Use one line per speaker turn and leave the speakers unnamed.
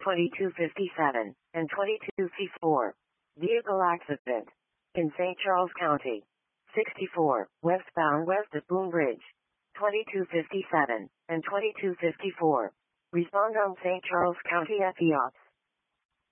2257, and 2254. Vehicle accident in St. Charles County. 64, westbound west of Boom Bridge. 2257, and 2254. Respond on St. Charles County FEOC.